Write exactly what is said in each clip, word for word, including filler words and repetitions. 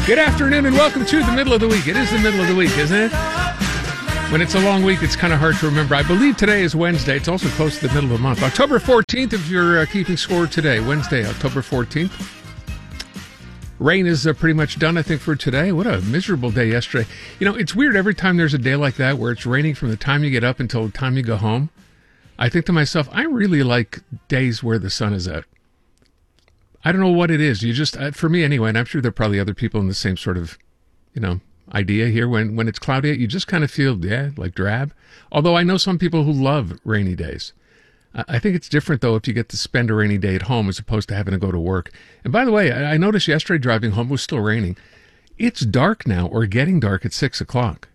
Good afternoon and welcome to the middle of the week. It is the middle of the week, isn't it? When it's a long week, it's kind of hard to remember. I believe today is Wednesday. It's also close to the middle of the month. October fourteenth, if you're uh, keeping score today. Wednesday, October fourteenth. Rain is uh, pretty much done, I think, for today. What a miserable day yesterday. You know, it's weird every time there's a day like that where it's raining from the time you get up until the time you go home. I think to myself, I really like days where the sun is out. I don't know what it is. You just, uh, for me anyway, and I'm sure there are probably other people in the same sort of, you know, idea here. When, when it's cloudy, you just kind of feel, yeah, like drab. Although I know some people who love rainy days. Uh, I think it's different, though, if you get to spend a rainy day at home as opposed to having to go to work. And by the way, I, I noticed yesterday driving home, it was still raining. It's dark now, or getting dark at six o'clock.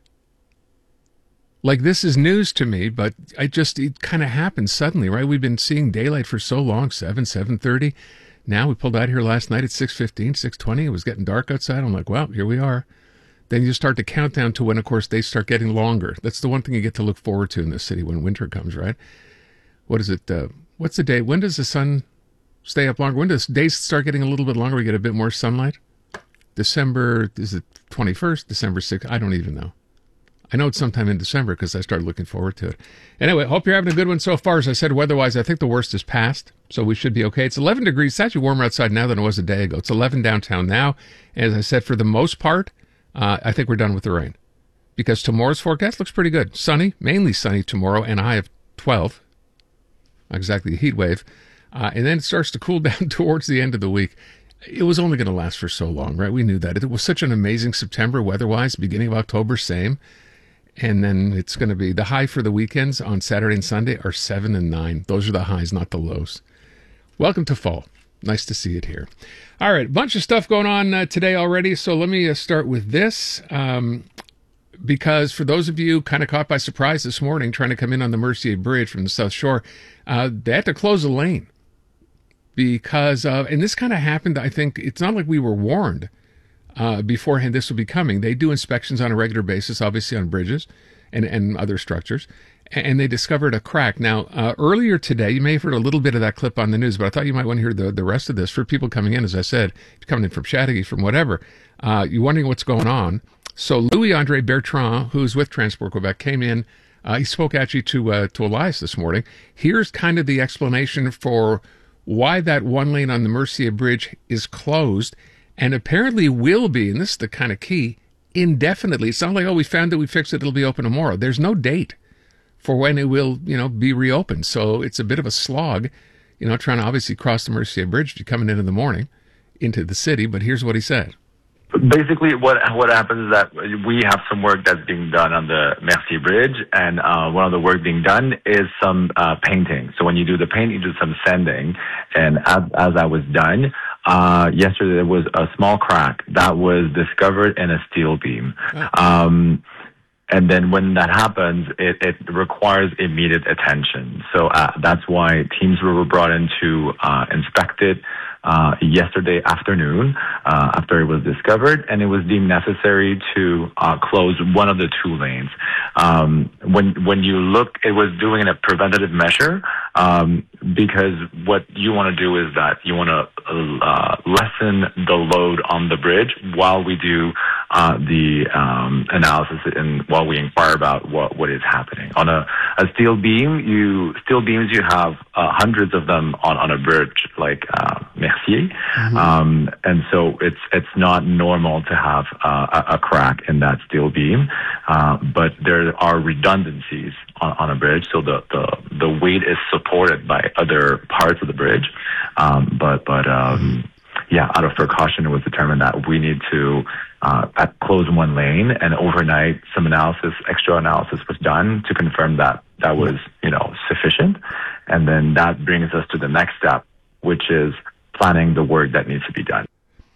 Like, this is news to me, but I just, it kind of happened suddenly, right? We've been seeing daylight for so long, seven, seven thirty. Now we pulled out here last night at six fifteen, six twenty. It was getting dark outside. I'm like, well, here we are. Then you start to count down to when, of course, they start getting longer. That's the one thing you get to look forward to in this city when winter comes, right? What is it? Uh, what's the day? When does the sun stay up longer? When does days start getting a little bit longer? We get a bit more sunlight? December, is it twenty-first? December sixth? I don't even know. I know it's sometime in December because I started looking forward to it. Anyway, hope you're having a good one so far. As I said, weather-wise, I think the worst is past, so we should be okay. It's eleven degrees. It's actually warmer outside now than it was a day ago. It's eleven downtown now. And as I said, for the most part, uh, I think we're done with the rain because tomorrow's forecast looks pretty good. Sunny, mainly sunny tomorrow, and a high of twelve. Not exactly a heat wave. Uh, and then it starts to cool down towards the end of the week. It was only going to last for so long, right? We knew that. It was such an amazing September weather-wise. Beginning of October, same. And then it's going to be the high for the weekends on Saturday and Sunday are seven and nine. Those are the highs, not the lows. Welcome to fall. Nice to see it here. All right, a bunch of stuff going on uh, today already. So let me uh, start with this. Um, because for those of you kind of caught by surprise this morning trying to come in on the Mercier Bridge from the South Shore, uh, they had to close a lane. Because, uh, and this kind of happened, I think, it's not like we were warned. Uh, beforehand, this will be coming. They do inspections on a regular basis, obviously on bridges and, and other structures, and they discovered a crack. Now, uh, earlier today, you may have heard a little bit of that clip on the news, but I thought you might want to hear the, the rest of this. For people coming in, as I said, coming in from Chateauguay, from whatever, uh, you're wondering what's going on. So Louis-Andre Bertrand, who's with Transport Quebec, came in. Uh, he spoke actually to, uh, to Elias this morning. Here's kind of the explanation for why that one lane on the Mercier Bridge is closed. And apparently will be, and this is the kind of key, indefinitely. It's not like, oh, we found it, we fixed it, it'll be open tomorrow. There's no date for when it will, you know, be reopened. So it's a bit of a slog, you know, trying to obviously cross the Mercier Bridge if you're coming in in the morning into the city. But here's what he said. Basically, what what happens is that we have some work that's being done on the Mercier Bridge, and uh, one of the work being done is some uh, painting. So when you do the paint, you do some sanding, and as, as that was done, uh, yesterday there was a small crack that was discovered in a steel beam. Oh. Um, and then when that happens, it, it requires immediate attention. So uh, that's why teams were brought in to uh, inspect it. Uh, yesterday afternoon, uh, after it was discovered, and it was deemed necessary to uh, close one of the two lanes. Um, when when you look, it was doing a preventative measure um, because what you want to do is that you want to uh, lessen the load on the bridge while we do uh, the um, analysis and while we inquire about what, what is happening. On a, a steel beam, you steel beams you have uh, hundreds of them on, on a bridge like uh, Mercier, mm-hmm. um, and so it's it's not normal to have uh, a, a crack in that steel beam, uh, but there are redundancies on, on a bridge, so the, the the weight is supported by other parts of the bridge, um, but but um, yeah, out of precaution, it was determined that we need to uh, close one lane, and overnight some analysis, extra analysis was done to confirm that that was you know sufficient, and then that brings us to the next step, which is planning the work that needs to be done.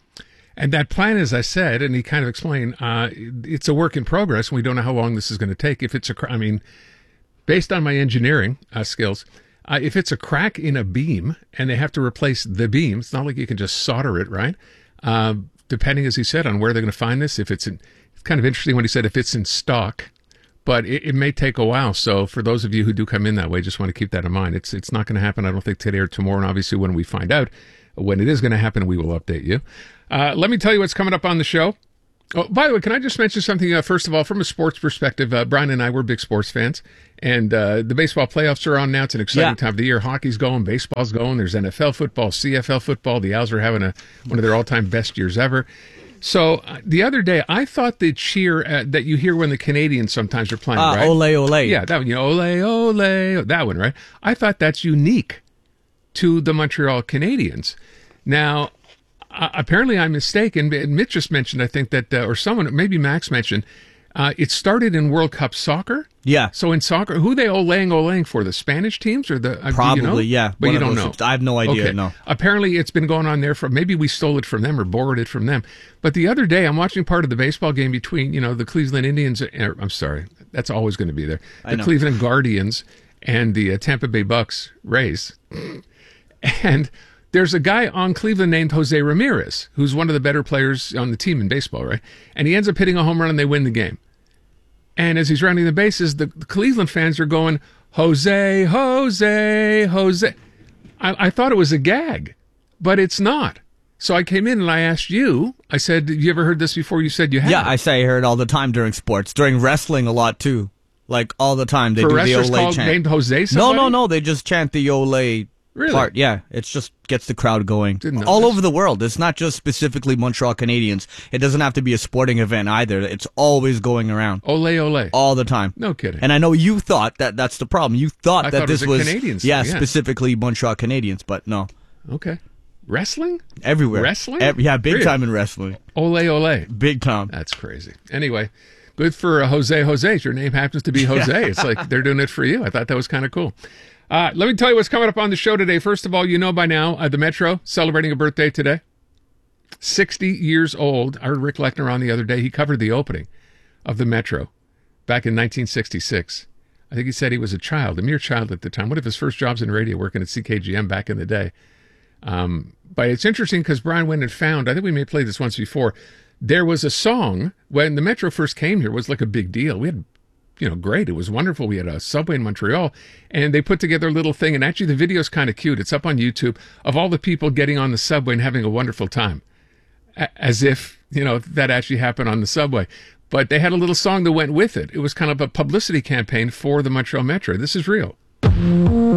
And that plan, as I said, and he kind of explained, uh, it's a work in progress, and we don't know how long this is going to take. If it's a, I mean, based on my engineering uh, skills, uh, if it's a crack in a beam and they have to replace the beam, it's not like you can just solder it, right? Uh, depending, as he said, on where they're going to find this. If it's in, it's kind of interesting when he said if it's in stock, but it, it may take a while. So for those of you who do come in that way, just want to keep that in mind. It's it's not going to happen, I don't think, today or tomorrow. And obviously, when we find out when it is going to happen, we will update you. Uh, let me tell you what's coming up on the show. Oh, by the way, can I just mention something? Uh, first of all, from a sports perspective, uh, Brian and I, we're big sports fans, and uh, the baseball playoffs are on now. It's an exciting Yeah. time of the year. Hockey's going, baseball's going. There's N F L football, C F L football. The Owls are having a one of their all-time best years ever. So uh, the other day, I thought the cheer uh, that you hear when the Canadians sometimes are playing, Ah, right? ole, ole. Yeah, that one. You know, ole, ole, that one, right? I thought that's unique to the Montreal Canadiens. Now, uh, apparently I'm mistaken. Mitch just mentioned, I think that, uh, or someone, maybe Max mentioned, uh, it started in World Cup soccer. Yeah. So in soccer, who they olaying olaying for? The Spanish teams or the? Uh, do you Probably, know? yeah. But One you of don't those know. teams. I have no idea, Okay. no. Apparently it's been going on there for, maybe we stole it from them or borrowed it from them. But the other day I'm watching part of the baseball game between, you know, the Cleveland Indians, er, I'm sorry, that's always going to be there. I The know. Cleveland Guardians and the uh, Tampa Bay Bucks Rays. And there's a guy on Cleveland named Jose Ramirez, who's one of the better players on the team in baseball, right? And he ends up hitting a home run and they win the game. And as he's rounding the bases, the, the Cleveland fans are going, Jose, Jose, Jose. I, I thought it was a gag, but it's not. So I came in and I asked you, I said, have you ever heard this before? You said you had. Yeah, I say I hear it all the time during sports, during wrestling a lot too. Like all the time, they For do the wrestlers ole called chant. named Jose No, somebody? no, no. They just chant the ole Really? part. Yeah, it just gets the crowd going. Didn't know All this. over the world. It's not just specifically Montreal Canadiens. It doesn't have to be a sporting event either. It's always going around Ole, ole. all the time. No kidding. And I know you thought that that's the problem. You thought I that thought it this was was, a Canadian thing, yeah, yeah. specifically Montreal Canadiens, but no, Okay. Wrestling? everywhere. Wrestling? Ev- yeah, big Really? time in wrestling. Ole, ole. Big time. That's crazy. Anyway, good for uh, Jose Jose. Your name happens to be Jose. It's like they're doing it for you. I thought that was kind of cool. Uh, let me tell you what's coming up on the show today. First of all, you know by now, uh, the Metro celebrating a birthday today. sixty years old. I heard Rick Lechner on the other day. He covered the opening of the Metro back in nineteen sixty-six. I think he said he was a child, a mere child at the time. One of his first jobs in radio, working at C K G M back in the day. Um, but it's interesting because Brian went and found, I think we may have played this once before, there was a song when the Metro first came here, it was like a big deal. We had, you know, great. It was wonderful. We had a subway in Montreal and they put together a little thing. And actually the video's kind of cute. It's up on YouTube of all the people getting on the subway and having a wonderful time. A- as if, you know, that actually happened on the subway. But they had a little song that went with it. It was kind of a publicity campaign for the Montreal Metro. This is real.